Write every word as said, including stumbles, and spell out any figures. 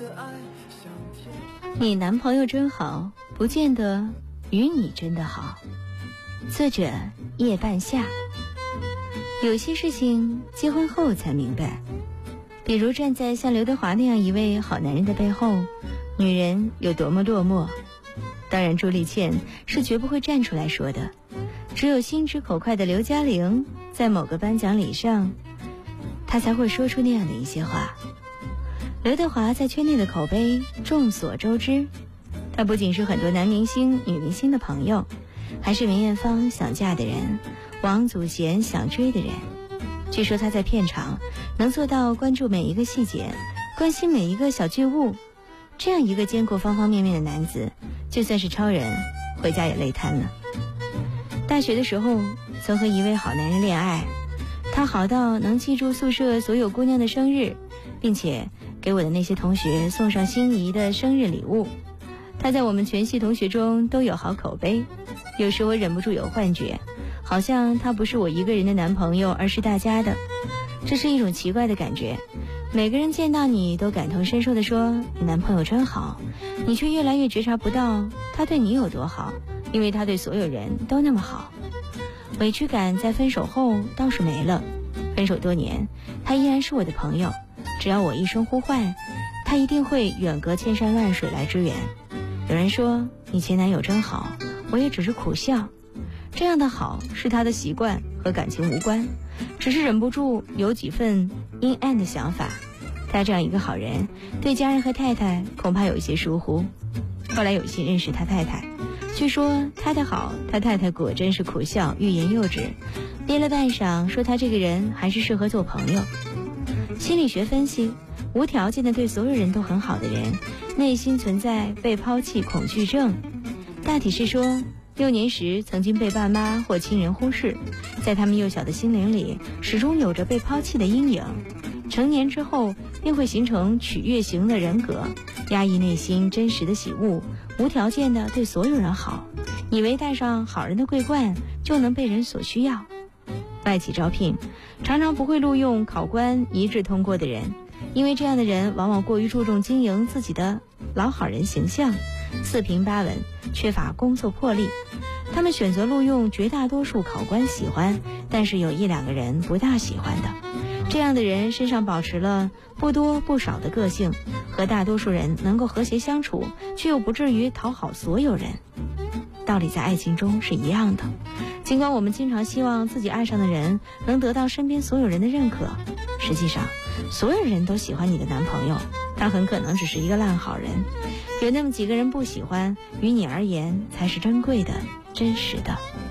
你男朋友真好，不见得与你真的好。作者叶半夏。有些事情结婚后才明白，比如站在像刘德华那样一位好男人的背后，女人有多么落寞。当然朱丽倩是绝不会站出来说的，只有心直口快的刘嘉玲在某个颁奖礼上，她才会说出那样的一些话。刘德华在圈内的口碑众所周知，他不仅是很多男明星女明星的朋友，还是梅艳芳想嫁的人，王祖贤想追的人。据说他在片场能做到关注每一个细节，关心每一个小剧物，这样一个兼顾方方面面的男子，就算是超人回家也累瘫了。大学的时候曾和一位好男人恋爱，他好到能记住宿舍所有姑娘的生日，并且给我的那些同学送上心仪的生日礼物。他在我们全系同学中都有好口碑，有时我忍不住有幻觉，好像他不是我一个人的男朋友，而是大家的。这是一种奇怪的感觉，每个人见到你都感同身受地说你男朋友真好，你却越来越觉察不到他对你有多好，因为他对所有人都那么好。委屈感在分手后倒是没了，分手多年，他依然是我的朋友，只要我一声呼唤，他一定会远隔千山万水来支援。有人说你前男友真好，我也只是苦笑。这样的好是他的习惯，和感情无关，只是忍不住有几分阴暗的想法。他这样一个好人，对家人和太太恐怕有一些疏忽。后来有幸认识他太太，据说他的好，他太太果真是苦笑，欲言又止，憋了半晌，说他这个人还是适合做朋友。心理学分析，无条件的对所有人都很好的人，内心存在被抛弃恐惧症。大体是说，幼年时曾经被爸妈或亲人忽视，在他们幼小的心灵里始终有着被抛弃的阴影。成年之后便会形成取悦型的人格，压抑内心真实的喜恶，无条件的对所有人好，以为戴上好人的桂冠就能被人所需要。外企招聘常常不会录用考官一致通过的人，因为这样的人往往过于注重经营自己的老好人形象，四平八稳，缺乏工作魄力。他们选择录用绝大多数考官喜欢，但是有一两个人不大喜欢的。这样的人身上保持了不多不少的个性，和大多数人能够和谐相处，却又不至于讨好所有人。道理在爱情中是一样的，尽管我们经常希望自己爱上的人能得到身边所有人的认可，实际上所有人都喜欢你的男朋友，他很可能只是一个烂好人。有那么几个人不喜欢，于你而言才是珍贵的、真实的。